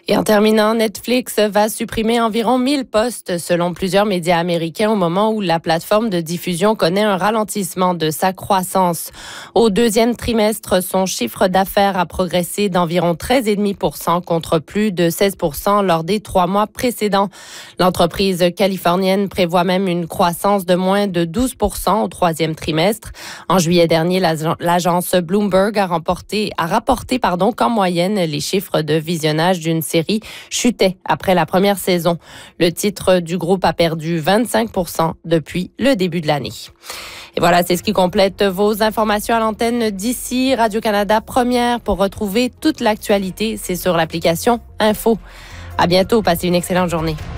Et en terminant, Netflix va supprimer environ 1000 postes selon plusieurs médias américains au moment où la plateforme de diffusion connaît un ralentissement de sa croissance. Au deuxième trimestre, son chiffre d'affaires a progressé d'environ 13,5% contre plus de 16% lors des 3 mois précédents. L'entreprise californienne prévoit même une croissance de moins de 12% au troisième trimestre. En juillet dernier, l'agence Bloomberg a rapporté qu'en moyenne, les chiffres de visionnage d'une série chutaient après la première saison. Le titre du groupe a perdu 25% depuis le début de l'année. Et voilà, c'est ce qui complète vos informations à l'antenne d'ici Radio-Canada Première. Pour retrouver toute l'actualité, c'est sur l'application Info. À bientôt, passez une excellente journée.